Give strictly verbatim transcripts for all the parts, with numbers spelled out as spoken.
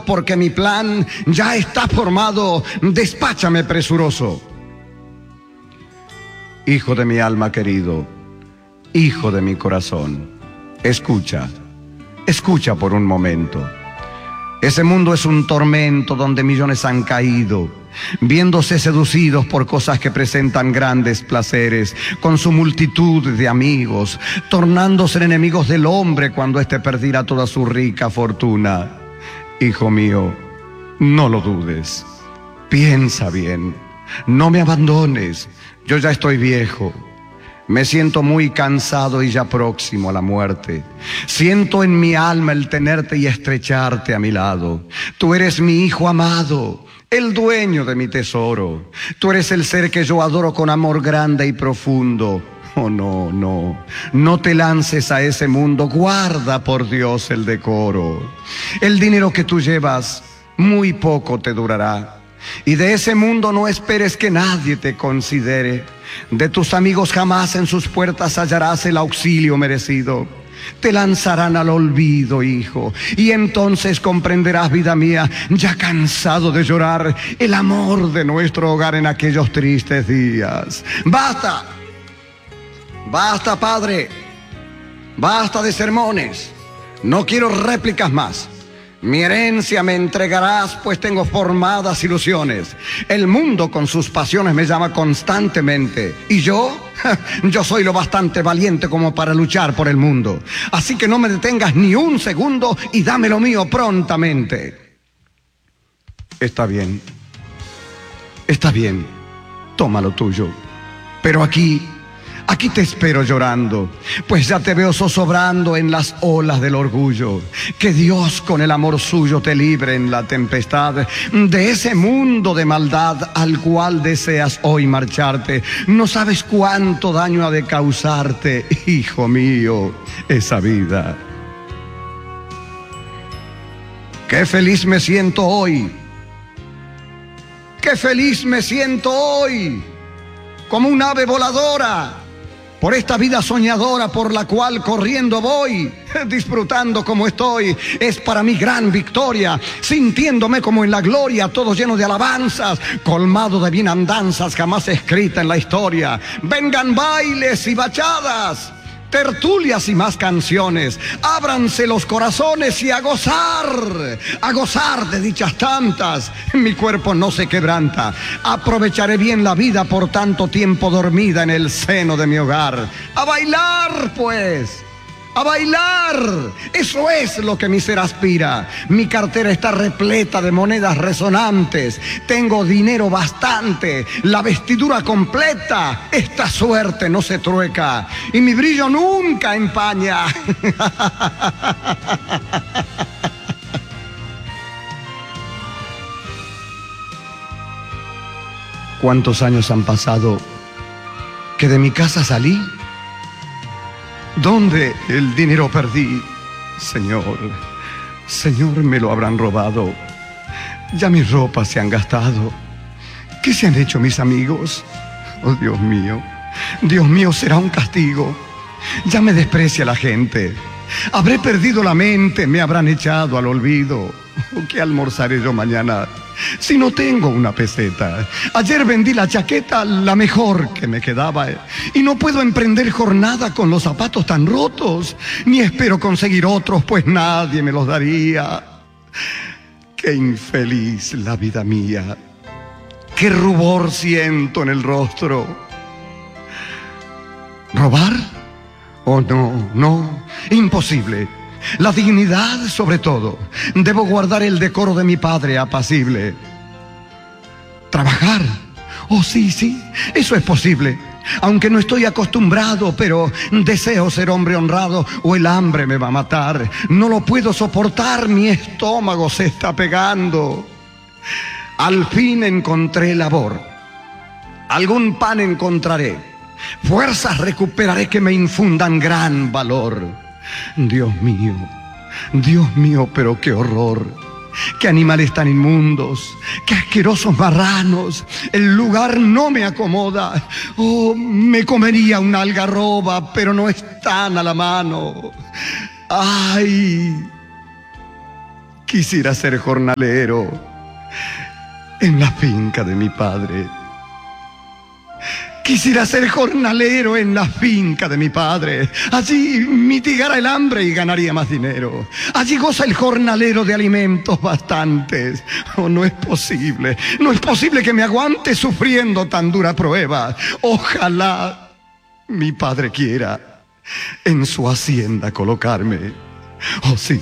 porque mi plan ya está formado. Despáchame presuroso. Hijo de mi alma querido, hijo de mi corazón, escucha, escucha por un momento. Ese mundo es un tormento donde millones han caído, viéndose seducidos por cosas que presentan grandes placeres, con su multitud de amigos, tornándose en enemigos del hombre cuando éste perdirá toda su rica fortuna. Hijo mío, no lo dudes, piensa bien, no me abandones, yo ya estoy viejo. Me siento muy cansado y ya próximo a la muerte. Siento en mi alma el tenerte y estrecharte a mi lado. Tú eres mi hijo amado, el dueño de mi tesoro. Tú eres el ser que yo adoro con amor grande y profundo. Oh, no, no, no te lances a ese mundo. Guarda, por Dios, el decoro. El dinero que tú llevas muy poco te durará. Y de ese mundo no esperes que nadie te considere. De tus amigos jamás en sus puertas hallarás el auxilio merecido. Te lanzarán al olvido, hijo, y entonces comprenderás, vida mía, ya cansado de llorar, el amor de nuestro hogar en aquellos tristes días. ¡Basta! ¡Basta, padre! ¡Basta de sermones! No quiero réplicas más. Mi herencia me entregarás, pues tengo formadas ilusiones. El mundo con sus pasiones me llama constantemente. ¿Y yo? Yo soy lo bastante valiente como para luchar por el mundo. Así que no me detengas ni un segundo y dame lo mío prontamente. Está bien. Está bien. Toma lo tuyo. Pero aquí... Aquí te espero llorando, pues ya te veo zozobrando en las olas del orgullo. Que Dios con el amor suyo te libre en la tempestad de ese mundo de maldad al cual deseas hoy marcharte. No sabes cuánto daño ha de causarte, hijo mío, esa vida. Qué feliz me siento hoy. Qué feliz me siento hoy, como un ave voladora, por esta vida soñadora por la cual corriendo voy, disfrutando como estoy. Es para mí gran victoria, sintiéndome como en la gloria, todo lleno de alabanzas, colmado de bienandanzas jamás escrita en la historia. Vengan bailes y bachadas, tertulias y más canciones, ábranse los corazones y a gozar, a gozar de dichas tantas. Mi cuerpo no se quebranta, aprovecharé bien la vida por tanto tiempo dormida en el seno de mi hogar. A bailar pues, a bailar, eso es lo que mi ser aspira. Mi cartera está repleta de monedas resonantes, tengo dinero bastante, la vestidura completa, esta suerte no se trueca y mi brillo nunca empaña. ¿Cuántos años han pasado que de mi casa salí? ¿Dónde el dinero perdí? Señor, Señor, me lo habrán robado. Ya mis ropas se han gastado. ¿Qué se han hecho mis amigos? Oh, Dios mío, Dios mío, será un castigo. Ya me desprecia la gente. Habré perdido la mente, me habrán echado al olvido. ¿Qué almorzaré yo mañana si no tengo una peseta? Ayer vendí la chaqueta, la mejor que me quedaba, y no puedo emprender jornada con los zapatos tan rotos, ni espero conseguir otros, pues nadie me los daría. Qué infeliz la vida mía, qué rubor siento en el rostro. ¿Robar? Oh, no, no, imposible. La dignidad sobre todo. Debo guardar el decoro de mi padre apacible. ¿Trabajar? Oh, sí, sí, eso es posible. Aunque no estoy acostumbrado, pero deseo ser hombre honrado o el hambre me va a matar. No lo puedo soportar, mi estómago se está pegando. Al fin encontré labor. Algún pan encontraré. Fuerzas recuperaré que me infundan gran valor. Dios mío, Dios mío, pero qué horror. Qué animales tan inmundos, qué asquerosos marranos. El lugar no me acomoda. Oh, me comería una algarroba, pero no están a la mano. Ay, quisiera ser jornalero en la finca de mi padre. Quisiera ser jornalero en la finca de mi padre. Allí mitigara el hambre y ganaría más dinero. Allí goza el jornalero de alimentos bastantes. Oh, no es posible, no es posible que me aguante sufriendo tan dura prueba. Ojalá mi padre quiera en su hacienda colocarme. Oh, sí,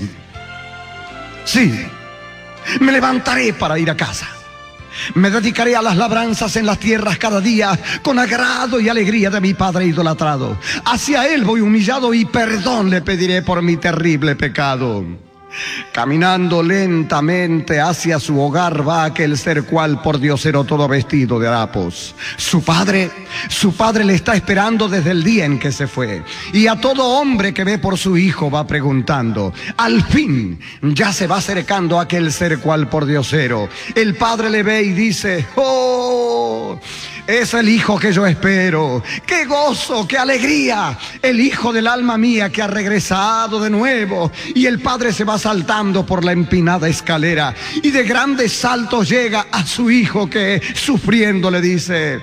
sí, me levantaré para ir a casa. Me dedicaré a las labranzas en las tierras cada día, con agrado y alegría de mi padre idolatrado. Hacia él voy humillado y perdón le pediré por mi terrible pecado. Caminando lentamente hacia su hogar va aquel ser cual por diosero todo vestido de harapos. Su padre, su padre le está esperando desde el día en que se fue. Y a todo hombre que ve por su hijo va preguntando. Al fin ya se va acercando aquel ser cual por diosero. El padre le ve y dice: ¡oh! Es el hijo que yo espero. ¡Qué gozo, qué alegría! El hijo del alma mía que ha regresado de nuevo. Y el padre se va saltando por la empinada escalera y de grandes saltos llega a su hijo que sufriendo le dice: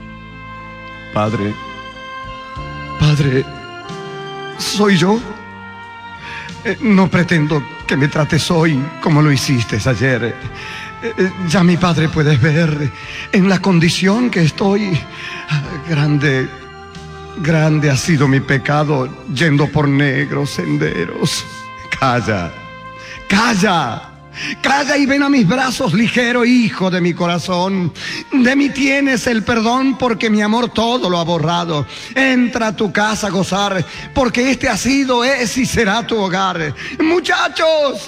Padre, padre, ¿soy yo? Eh, no pretendo que me trates hoy como lo hiciste ayer. Ya mi padre puede ver en la condición que estoy. Grande, grande ha sido mi pecado yendo por negros senderos. Calla, calla, calla y ven a mis brazos ligero, hijo de mi corazón. De mí tienes el perdón porque mi amor todo lo ha borrado. Entra a tu casa a gozar porque este ha sido, es y será tu hogar. Muchachos,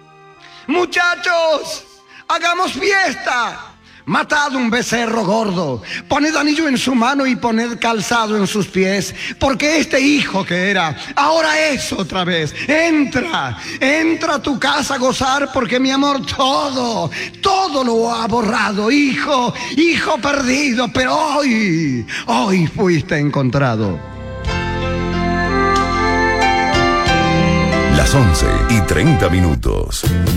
muchachos, hagamos fiesta. Matad un becerro gordo, poned anillo en su mano y poned calzado en sus pies, porque este hijo que era, ahora es otra vez. Entra, entra a tu casa a gozar, porque mi amor todo, todo lo ha borrado. Hijo, hijo perdido, pero hoy, hoy fuiste encontrado. Las once y treinta minutos.